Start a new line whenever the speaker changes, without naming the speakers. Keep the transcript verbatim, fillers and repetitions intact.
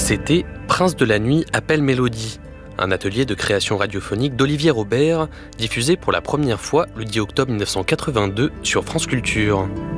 C'était Prince de la nuit appelle Mélodie, un atelier de création radiophonique d'Olivier Robert, diffusé pour la première fois le dix octobre mille neuf cent quatre-vingt-deux sur France Culture.